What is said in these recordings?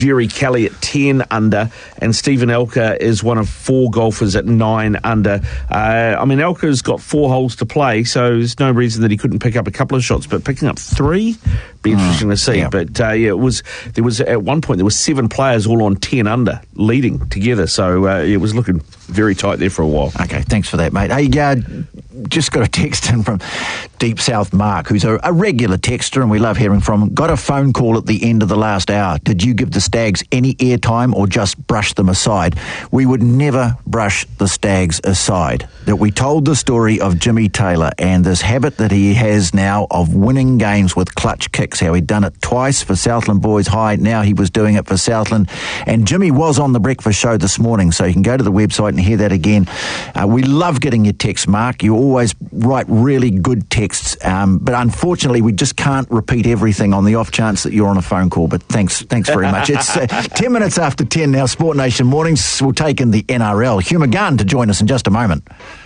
Jerry Kelly at 10 under, and Stephen Elker is one of 4 golfers at 9 under. Elker's got 4 holes to play, so there's no reason that he couldn't pick up a couple of shots, but picking up 3, be interesting to see. Yeah. But there was at one point there were 7 players all on 10 under, leading together, so it was looking very tight there for a while. Okay, thanks for that, mate. Hey, just got a text in from Deep South Mark, who's a regular texter, and we love hearing from him. Got a phone call at the end of the last hour. Did you give the Stags any airtime or just brush them aside? We would never brush the Stags aside. That we told the story of Jimmy Taylor and this habit that he has now of winning games with clutch kicks, how he'd done it twice for Southland Boys High, now he was doing it for Southland. And Jimmy was on the breakfast show this morning, so you can go to the website and hear that again. We love getting your texts, Mark. You always write really good texts, but unfortunately we just can't repeat everything on the off chance that you're on a phone call, but thanks very much. It's 10 minutes after 10 now. Sport Nation Mornings will take in the NRL. Hugh McGann to join us in just a moment.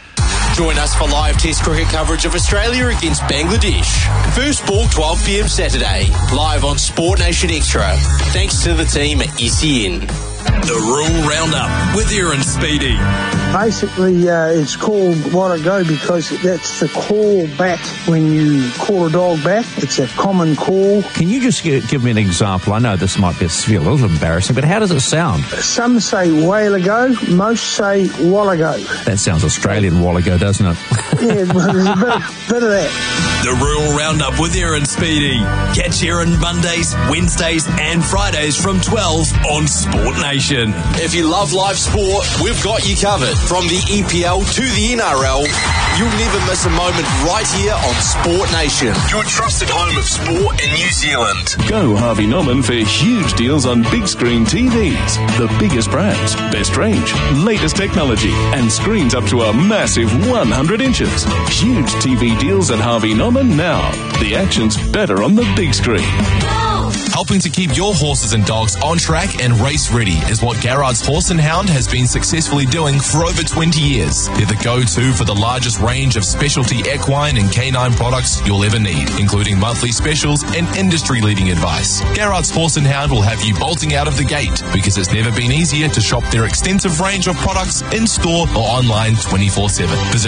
Join us for live Test cricket coverage of Australia against Bangladesh. First ball 12 p.m. Saturday, live on Sport Nation Extra. Thanks to the team at SEN. The Rural Roundup with Aaron Speedy. Basically, it's called What a Go because that's the call back when you call a dog back. It's a common call. Can you just give me an example? I know this might be a little embarrassing, but how does it sound? Some say whale ago, most say while ago. That sounds Australian, while ago, doesn't it? Yeah, there's a bit of that. The Rural Roundup with Aaron Speedy. Catch Aaron Mondays, Wednesdays and Fridays from 12 on Sport Nation. If you love live sport, we've got you covered. From the EPL to the NRL, you'll never miss a moment right here on Sport Nation. Your trusted home of sport in New Zealand. Go Harvey Norman for huge deals on big screen TVs. The biggest brands, best range, latest technology, and screens up to a massive 100 inches. Huge TV deals at Harvey Norman now. The action's better on the big screen. Helping to keep your horses and dogs on track and race ready is what Garrard's Horse and Hound has been successfully doing for over 20 years. They're the go-to for the largest range of specialty equine and canine products you'll ever need, including monthly specials and industry-leading advice. Garrard's Horse and Hound will have you bolting out of the gate because it's never been easier to shop their extensive range of products in-store or online 24/7. Visit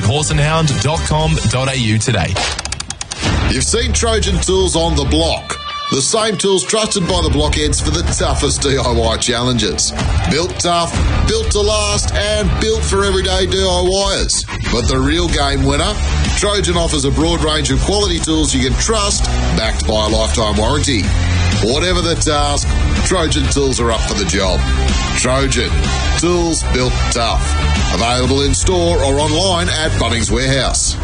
horseandhound.com.au today. You've seen Trojan Tools on the block. The same tools trusted by the blockheads for the toughest DIY challenges. Built tough, built to last, and built for everyday DIYers. But the real game winner? Trojan offers a broad range of quality tools you can trust, backed by a lifetime warranty. Whatever the task, Trojan Tools are up for the job. Trojan, tools built tough. Available in store or online at Bunnings Warehouse.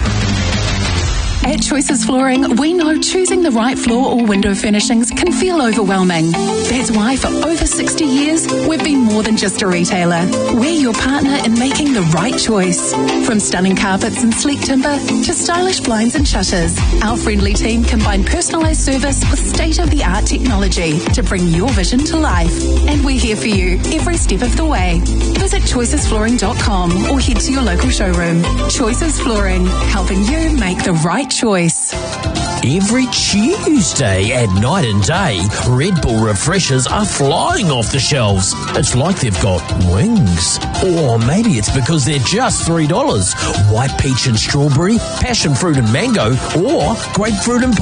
At Choices Flooring, we know choosing the right floor or window furnishings can feel overwhelming. That's why for over 60 years, we've been more than just a retailer. We're your partner in making the right choice. From stunning carpets and sleek timber to stylish blinds and shutters, our friendly team combine personalised service with state-of-the-art technology to bring your vision to life. And we're here for you every step of the way. Visit choicesflooring.com or head to your local showroom. Choices Flooring, helping you make the right choice. Every Tuesday at night and day, Red Bull refreshers are flying off the shelves. It's like they've got wings. Or maybe it's because they're just $3. White peach and strawberry, passion fruit and mango, or grapefruit and